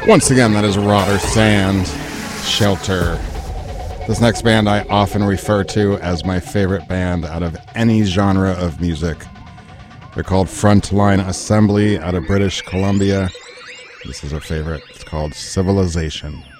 Once again, that is Rotter Sand, Shelter. This next band I often refer to as my favorite band out of any genre of music. They're called Frontline Assembly out of British Columbia. This is our favorite. It's called Civilization.